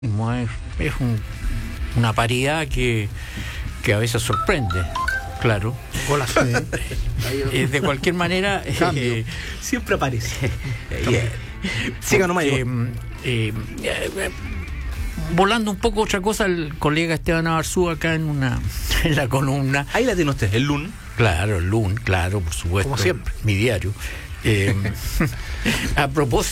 Es una paridad que a veces sorprende, claro. De cualquier manera, siempre aparece. Siga nomás. Volando un poco otra cosa, el colega Esteban Abarzú acá en la columna. Ahí la tiene usted, el LUN. Claro, el LUN, claro, por supuesto. Como siempre. Mi diario. A propósito